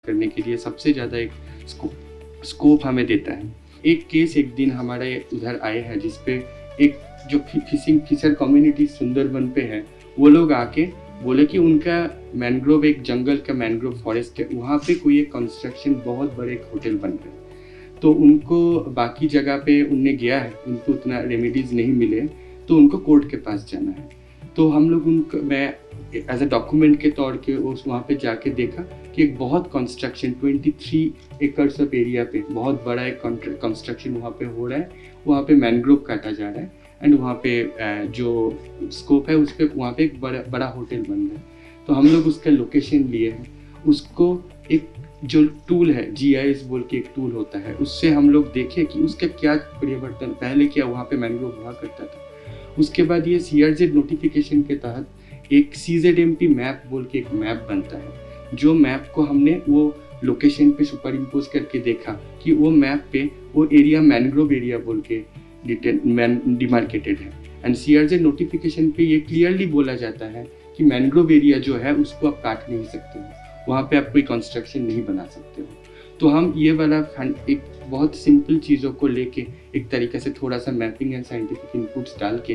करने के लिए सबसे ज़्यादा एक स्कोप हमें देता है। एक केस एक दिन हमारे उधर आए हैं जिसपे एक जो फिशर कम्युनिटी सुंदरबन पे है, वो लोग आके बोले कि उनका मैंग्रोव, एक जंगल का मैंग्रोव फॉरेस्ट है, वहाँ पे कोई एक कंस्ट्रक्शन बहुत बड़े एक होटल बन रहा है। तो उनको बाकी जगह पे उनने गया है, उनको उतना रेमेडीज नहीं मिले, तो उनको कोर्ट के पास जाना है। तो हम लोग मैं एज अ डॉक्यूमेंट के तौर के उस वहाँ पे जाके देखा कि एक बहुत कंस्ट्रक्शन 23 एकर्स ऑफ एरिया पे बहुत बड़ा एक कंस्ट्रक्शन वहाँ पे हो रहा है। वहाँ पे मैंग्रोव काटा जा रहा है एंड वहाँ पे जो स्कोप है उस पर वहाँ पे एक बड़ा होटल बन रहा है। तो हम लोग उसका लोकेशन लिए हैं, उसको एक जो टूल है GIS बोल के एक टूल होता है, उससे हम लोग देखें कि उसका क्या परिवर्तन, पहले क्या वहाँ पे मैंग्रोव हुआ करता था। उसके बाद ये CRZ नोटिफिकेशन के तहत एक CZMP मैप बोल के एक मैप बनता है, जो मैप को हमने वो लोकेशन पे सुपर इम्पोज करके देखा कि वो मैप पे वो एरिया मैंग्रोव एरिया बोल के डिमार्केटेड है। एंड CRZ नोटिफिकेशन पे ये क्लियरली बोला जाता है कि मैंग्रोव एरिया जो है उसको आप काट नहीं सकते हो, वहाँ पे आप कोई कंस्ट्रक्शन नहीं बना सकते हो। तो हम ये वाला एक बहुत सिंपल चीज़ों को लेके एक तरीके से थोड़ा सा मैपिंग एंड साइंटिफिक इनपुट्स डाल के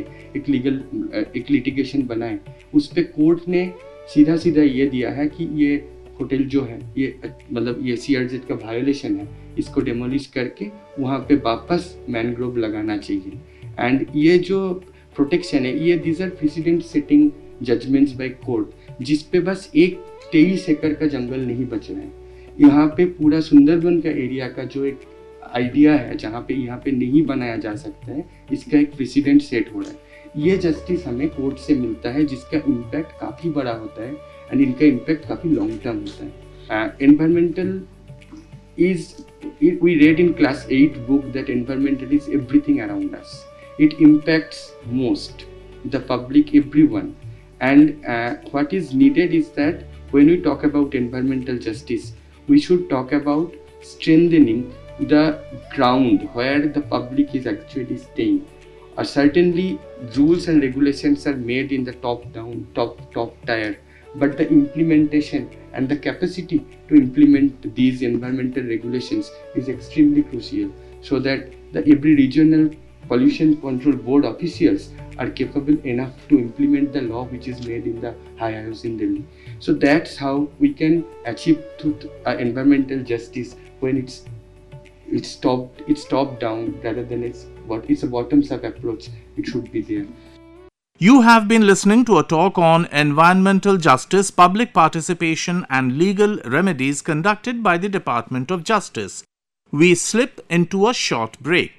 एक लिटिगेशन बनाए। उस पर कोर्ट ने सीधा ये दिया है कि ये होटल जो है ये मतलब ये CRZ का वायोलेशन है, इसको डेमोलिश करके वहाँ पे वापस मैनग्रोव लगाना चाहिए। एंड ये जो प्रोटेक्शन है, ये these are president setting judgements by court, जिस पे बस एक 23 एकड़ का जंगल नहीं बच रहा है। यहाँ पे पूरा सुंदरबन का एरिया का जो एक आइडिया है जहाँ पे यहाँ पे नहीं बनाया जा सकता है, इसका एक प्रेसिडेंट सेट हो रहा है। ये जस्टिस हमें कोर्ट से मिलता है जिसका इम्पैक्ट काफ़ी बड़ा होता है एंड इनका इम्पैक्ट काफ़ी लॉन्ग टर्म होता है। Environmental is, we read in class 8 book that environmental is everything around us. It impacts most the public, everyone. And what is needed is that when we talk about environmental justice, we should talk about strengthening the ground where the public is actually staying. Certainly rules and regulations are made in the top down, top tier, but the implementation and the capacity to implement these environmental regulations is extremely crucial, so that every regional pollution control board officials are capable enough to implement the law which is made in the high IOs in Delhi. So that's how we can achieve environmental justice when it's top down rather than it's a bottoms up approach. It should be there. You have been listening to a talk on environmental justice, public participation and legal remedies conducted by the Department of Justice. We slip into a short break.